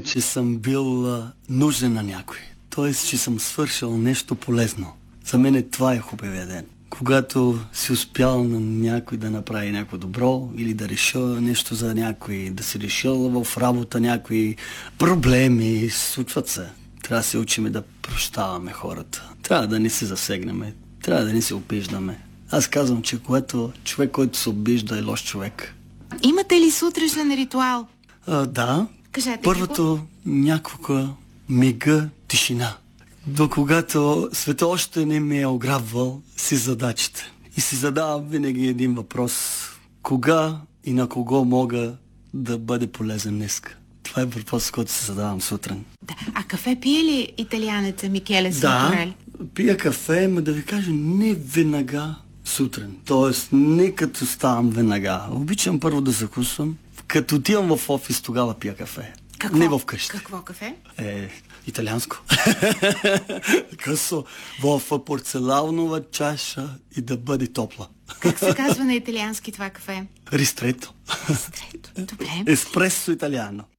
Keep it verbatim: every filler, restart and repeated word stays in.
че съм бил а, нужен на някой. Тоест, че съм свършил нещо полезно. За мен това е хубавия ден. Когато си успял на някой да направи някакво добро или да реша нещо за някой, да си решил в работа някои проблеми, случват се. Трябва да се учим да прощаваме хората. Трябва да не се засегнем. Трябва да не се обиждаме. Аз казвам, че когато човек, който се обижда, е лош човек. Имате ли сутрешен ритуал? А, да. Кажете, първото няколко мига тишина. До когато света още не ми е ограбвал си задачите. И си задавам винаги един въпрос. Кога и на кого мога да бъде полезен днеска? Това е въпрос, който се задавам сутрин. Да. А кафе пие ли италианеца Микеле Синторели? Да, пия кафе, но да ви кажа, не веднага сутрин. Тоест, не като ставам веднага. Обичам първо да закусвам. Като отивам в офис, тогава пия кафе. Какво? Не в къщи. Какво кафе? Е, италианско. Късо, в порцеланова чаша и да бъде топла. Как се казва на италиански това кафе? Ристрето. Ристрето. Добре. Еспресо италиано.